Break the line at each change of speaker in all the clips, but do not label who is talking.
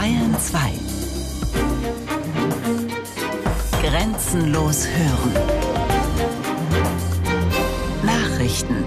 Bayern 2. Grenzenlos hören. Nachrichten.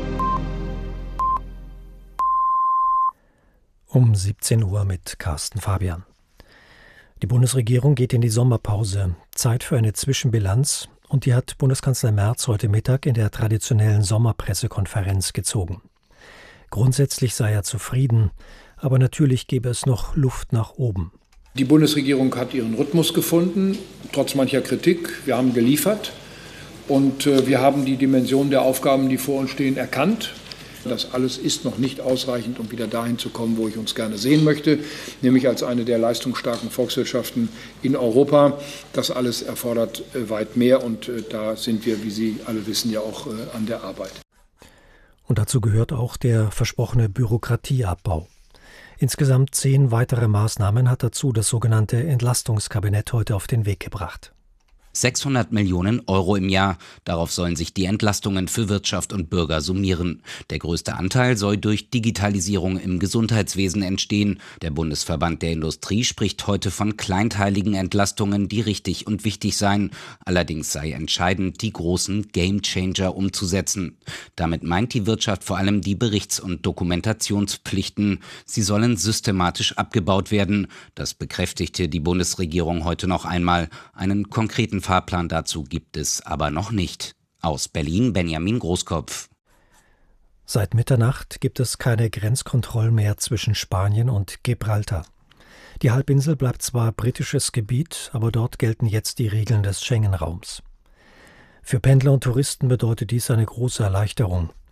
Um 17 Uhr mit Carsten Fabian. Die Bundesregierung geht in die Sommerpause. Zeit für eine Zwischenbilanz, und die hat Bundeskanzler Merz heute Mittag in der traditionellen Sommerpressekonferenz gezogen. Grundsätzlich sei er zufrieden, aber natürlich gäbe es noch Luft nach oben.
Die Bundesregierung hat ihren Rhythmus gefunden, trotz mancher Kritik. Wir haben geliefert und wir haben die Dimension der Aufgaben, die vor uns stehen, erkannt. Das alles ist noch nicht ausreichend, um wieder dahin zu kommen, wo ich uns gerne sehen möchte, nämlich als eine der leistungsstarken Volkswirtschaften in Europa. Das alles erfordert weit mehr, und da sind wir, wie Sie alle wissen, ja auch an der Arbeit.
Und dazu gehört auch der versprochene Bürokratieabbau. Insgesamt 10 weitere Maßnahmen hat dazu das sogenannte Entlastungskabinett heute auf den Weg gebracht.
600 Millionen Euro im Jahr. Darauf sollen sich die Entlastungen für Wirtschaft und Bürger summieren. Der größte Anteil soll durch Digitalisierung im Gesundheitswesen entstehen. Der Bundesverband der Industrie spricht heute von kleinteiligen Entlastungen, die richtig und wichtig seien. Allerdings sei entscheidend, die großen Gamechanger umzusetzen. Damit meint die Wirtschaft vor allem die Berichts- und Dokumentationspflichten. Sie sollen systematisch abgebaut werden. Das bekräftigte die Bundesregierung heute noch einmal. Einen konkreten Fahrplan dazu gibt es aber noch nicht. Aus Berlin Benjamin Großkopf.
Seit Mitternacht gibt es keine Grenzkontrollen mehr zwischen Spanien und Gibraltar. Die Halbinsel bleibt zwar britisches Gebiet, aber dort gelten jetzt die Regeln des Schengen-Raums. Für Pendler und Touristen bedeutet dies eine große Erleichterung.